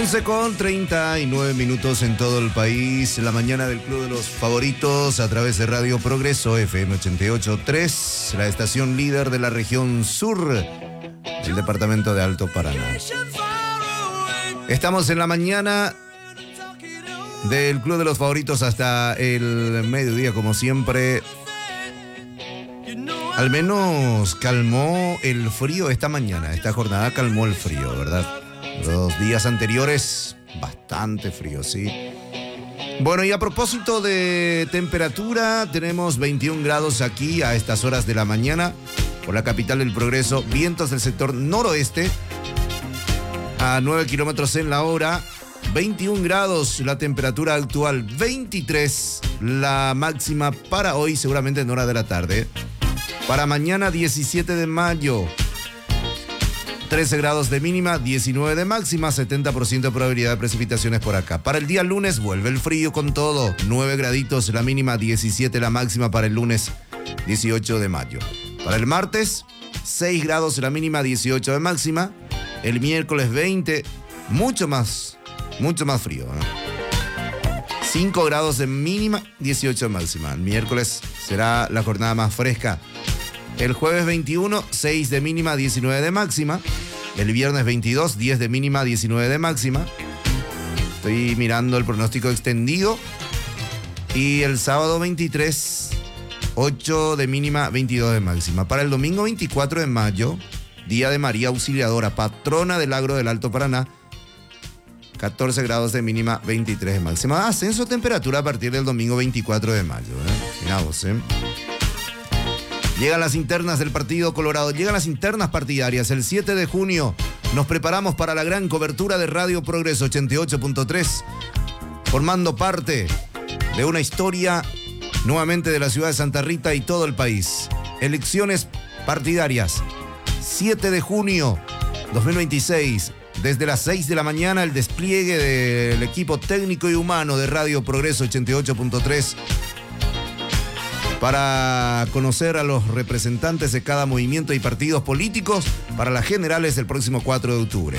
11:39 en todo el país. La mañana del Club de los Favoritos a través de Radio Progreso FM 88.3, la estación líder de la región sur del departamento de Alto Paraná. Estamos en la mañana del Club de los Favoritos hasta el mediodía, como siempre. Al menos calmó el frío esta mañana. Esta jornada calmó el frío, ¿verdad? Los días anteriores, bastante frío, sí. Bueno, y a propósito de temperatura, tenemos 21 grados aquí a estas horas de la mañana por la capital del Progreso. Vientos del sector noroeste a 9 kilómetros en la hora. 21 grados la temperatura actual, 23 la máxima para hoy, seguramente en hora de la tarde. Para mañana, 17 de mayo. 13 grados de mínima, 19 de máxima, 70% de probabilidad de precipitaciones por acá. Para el día lunes vuelve el frío con todo, 9 graditos la mínima, 17 la máxima para el lunes 18 de mayo. Para el martes, 6 grados la mínima, 18 de máxima. El miércoles 20, mucho más frío, ¿no? 5 grados de mínima, 18 de máxima. El miércoles será la jornada más fresca. El jueves 21, 6 de mínima, 19 de máxima. El viernes 22, 10 de mínima, 19 de máxima. Estoy mirando el pronóstico extendido. Y el sábado 23, 8 de mínima, 22 de máxima. Para el domingo 24 de mayo, día de María Auxiliadora, patrona del agro del Alto Paraná, 14 grados de mínima, 23 de máxima. Ascenso de temperatura a partir del domingo 24 de mayo. Mirá vos, Llegan las internas del Partido Colorado, llegan las internas partidarias. El 7 de junio nos preparamos para la gran cobertura de Radio Progreso 88.3, formando parte de una historia nuevamente de la ciudad de Santa Rita y todo el país. Elecciones partidarias, 7 de junio 2026, desde las 6 de la mañana, el despliegue del equipo técnico y humano de Radio Progreso 88.3 para conocer a los representantes de cada movimiento y partidos políticos para las generales del próximo 4 de octubre.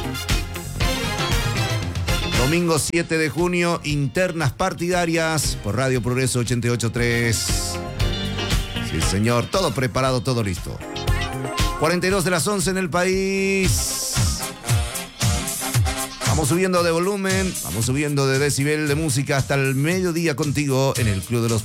Domingo 7 de junio, internas partidarias por Radio Progreso 88.3. Sí, señor, todo preparado, todo listo. 42 de las 11 en el país. Vamos subiendo de volumen, vamos subiendo de decibel de música hasta el mediodía contigo en el Club de los